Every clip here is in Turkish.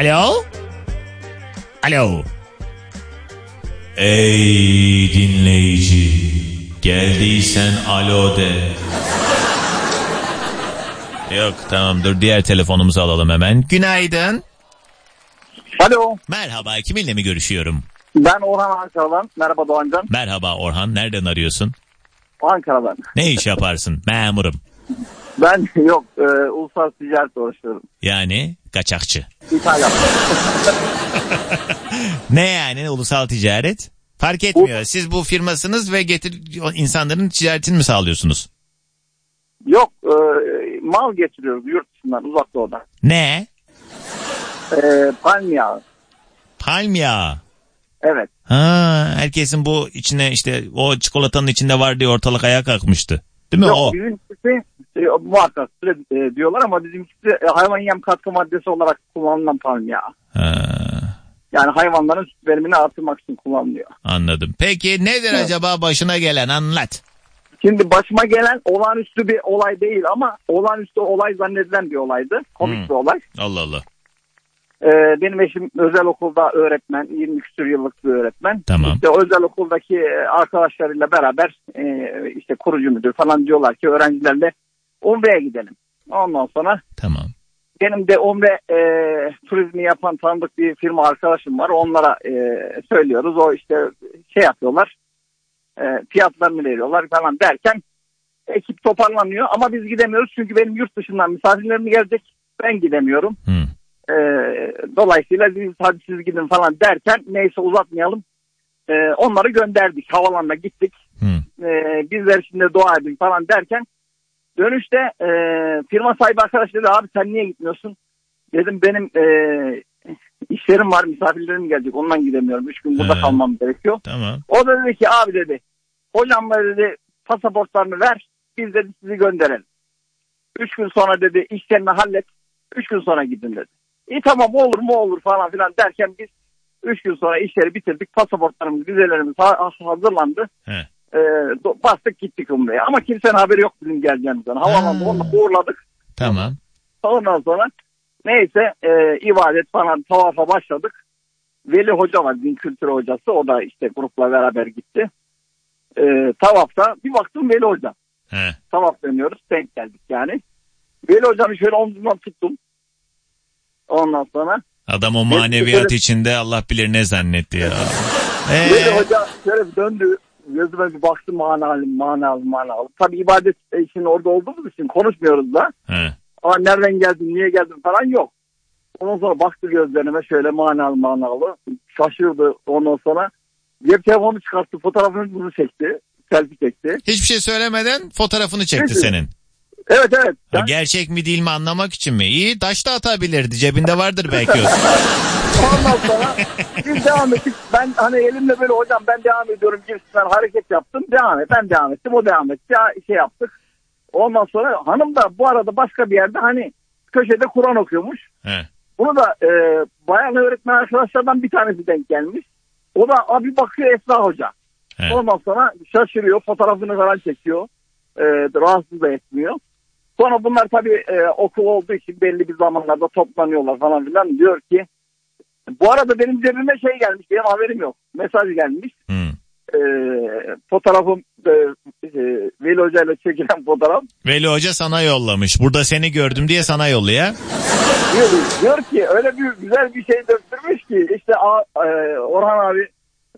Alo? Alo? Ey dinleyici, geldiysen alo de. Yok, tamam, dur, diğer telefonumuzu alalım hemen. Günaydın. Alo. Merhaba, kiminle mi görüşüyorum? Ben Orhan Ankara'dan. Merhaba Doğancan. Merhaba Orhan, nereden arıyorsun? Ankara'dan. Ne iş yaparsın? Memurum. Ben yok uluslararası ticaret uğraşıyorum. Yani kaçakçı. İthalat. Ne yani ulusal ticaret? Fark etmiyor. Siz bu firmasınız ve insanların ticaretini mi sağlıyorsunuz? Yok mal getiriyoruz yurt dışından, uzak doğudan. Ne? Palm yağı. Palm yağı. Evet. Ha, herkesin bu içine işte o çikolatanın içinde var diye ortalık ayağa kalkmıştı. Değil mi? Yok, o? bizimkisi muhakkak diyorlar ama bizimkisi hayvan yem katkı maddesi olarak kullanılan palm yağı. Ha, Yani hayvanların süt verimini artırmak için kullanılıyor. anladım. Peki nedir acaba başına gelen, anlat. Şimdi başıma gelen olağanüstü bir olay değil ama olağanüstü olay zannedilen bir olaydı. Komik bir olay. Allah Allah. Benim eşim özel okulda öğretmen, 20 küsur yıllık bir öğretmen. Tamam. İşte özel okuldaki arkadaşlarıyla beraber işte kurucu müdür falan diyorlar ki öğrencilerle Umre'ye gidelim. Ondan sonra Tamam. benim de Umre turizmi yapan tanıdık bir firma arkadaşım var. Onlara söylüyoruz. O işte şey yapıyorlar. Fiyatlarını veriyorlar falan derken ekip toparlanıyor ama biz gidemiyoruz çünkü benim yurt dışından misafirlerim gelecek, ben gidemiyorum. Dolayısıyla biz hadi siz gidin falan derken neyse uzatmayalım, onları gönderdik, havalanına gittik. Bizler şimdi dua edin falan derken dönüşte firma sahibi arkadaş dedi abi sen niye gitmiyorsun? Dedim benim işlerim var, misafirlerim gelecek, ondan gidemiyorum, 3 gün burada kalmam gerekiyor. Tamam. O da dedi ki abi dedi hocamla dedi pasaportlarını ver, biz dedi sizi gönderelim. 3 gün sonra dedi işlerini hallet, 3 gün sonra gidin dedi. İyi tamam olur mu olur falan filan derken biz 3 gün sonra işleri bitirdik, pasaportlarımız, vizelerimiz hazırlandı. Bastık gittik Umre'ye ama kimsenin haberi yok bizim geleceğimizden. Havaalanında onu uğurladık. Tamam. Ondan sonra neyse ibadet falan, tavafa başladık. Veli Hoca var, din kültürü hocası, o da işte grupla beraber gitti. Tavafta bir baktım Veli Hoca. Tavaf dönüyoruz, denk geldik yani. Veli Hoca'nı şöyle omzundan tuttum. Ondan sonra adam o maneviyat içinde Allah bilir ne zannetti ya. Veli Hoca şöyle bir döndü, gözüme bir baktı, manalı. Tabii ibadet için orada olduğumuz için konuşmuyoruz da. Ama nereden geldin, niye geldin falan yok. Ondan sonra baktı gözlerime şöyle manalı. Şaşırdı, ondan sonra cep telefonu çıkarttı, fotoğrafını çekti. Selfie çekti. Hiçbir şey söylemeden fotoğrafını çekti senin. Evet. O gerçek mi değil mi anlamak için mi? İyi, taş da atabilirdi. Cebinde vardır belki o. Ondan sonra biz devam ettik. Ben hani elimle böyle hocam ben devam ediyorum gibisinden hareket yaptım. Ben devam ettim. O devam etti. Şey yaptık. Ondan sonra hanım da bu arada başka bir yerde hani köşede Kur'an okuyormuş. Bunu da bayan öğretmen arkadaşlardan bir tanesi denk gelmiş. O da abi bakıyor Esra Hoca. Ondan sonra şaşırıyor. Fotoğrafını falan çekiyor. Rahatsız da etmiyor. Sonra bunlar tabii okul olduğu için belli bir zamanlarda toplanıyorlar falan filan. Diyor ki bu arada benim cebime şey gelmiş. Benim haberim yok. Mesaj gelmiş. Fotoğrafım Veli Hoca ile çekilen fotoğraf. Veli Hoca sana yollamış. Burada seni gördüm diye sana yolluyor. Diyor ki öyle bir güzel bir şey döktürmüş ki işte Orhan abi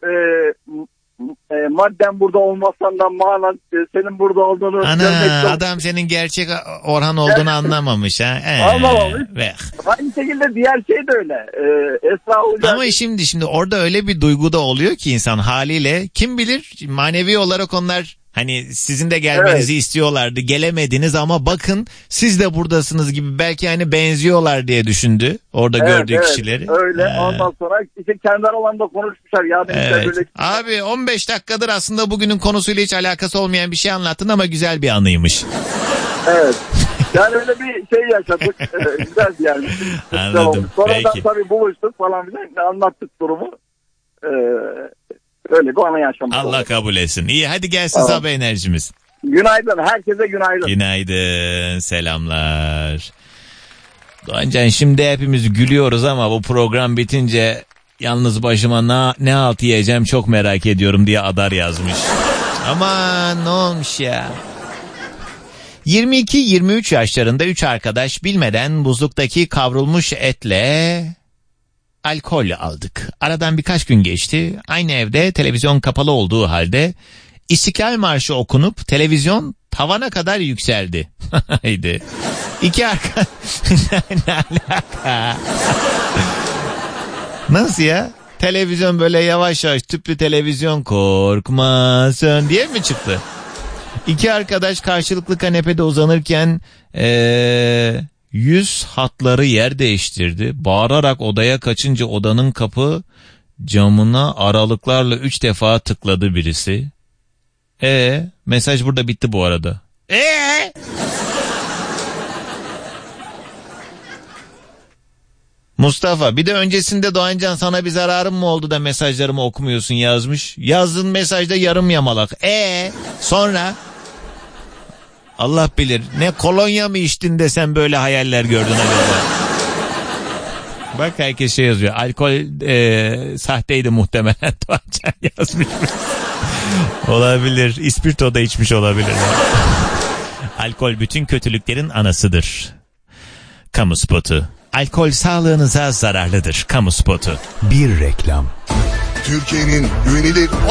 madden burada olmasan da manen senin burada olduğunu adam senin gerçek Orhan olduğunu anlamamış ha. Anlamamış. Aynı şekilde diğer şey de öyle. Esra Hoca. Ama şimdi orada öyle bir duyguda oluyor ki insan haliyle, kim bilir manevi olarak onlar hani sizin de gelmenizi istiyorlardı, gelemediniz ama bakın siz de buradasınız gibi belki hani benziyorlar diye düşündü orada gördüğü kişileri. Öyle. Ondan sonra işte kendi aralarında konuşmuşlar ya. Böyle... Abi 15 dakikadır aslında bugünün konusuyla hiç alakası olmayan bir şey anlattın ama güzel bir anıymış. Evet. Yani öyle bir şey yaşadık. Güzel yani. Anladım. Sonradan tabii buluştuk falan filan, anlattık durumu. Öyle bir anı yaşamak Allah oldu. kabul etsin. İyi, hadi gelsin sabah enerjimiz. Günaydın. Herkese günaydın. Günaydın. Selamlar. Doğancan şimdi hepimiz gülüyoruz ama bu program bitince yalnız başıma ne halt yiyeceğim çok merak ediyorum diye Adar yazmış. Aman ne olmuş ya. 22-23 yaşlarında 3 arkadaş bilmeden buzluktaki kavrulmuş etle alkol aldık. Aradan birkaç gün geçti. Aynı evde televizyon kapalı olduğu halde İstiklal Marşı okunup televizyon tavana kadar yükseldi. Haydi. İki arkadaş... Ne alaka? Nasıl ya? Televizyon böyle yavaş yavaş tüplü televizyon korkmasın diye mi çıktı? İki arkadaş karşılıklı kanepede uzanırken yüz hatları yer değiştirdi. Bağırarak odaya kaçınca odanın kapı camına aralıklarla 3 defa tıkladı birisi. Mesaj burada bitti bu arada. Mustafa bir de öncesinde Doğancan sana bir zararım mı oldu da mesajlarımı okumuyorsun yazmış. Yazdığın mesajda yarım yamalak. Sonra Allah bilir ne kolonya mı içtin de sen böyle hayaller gördün acaba. Bak herkes şey yazıyor. Alkol sahteydi muhtemelen Doğancan yazmış. Olabilir. İspirto da içmiş olabilir. Alkol bütün kötülüklerin anasıdır. Kamu spotu. Alkol sağlığınıza zararlıdır. Kamu spotu. Bir reklam. Türkiye'nin güvenilir